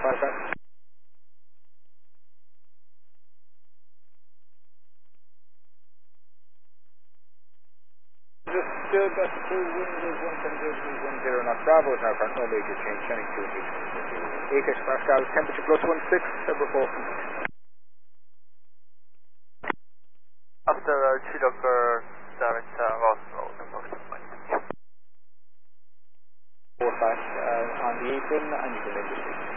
5 Just got 2 winds is 110 knots. Bravo is now current, no major change, turning 2 meters. Acres Pascal, temperature plus 16, February 4. After Chidoker, direct Ross Road, approximately. 4 on the apron, and you can make the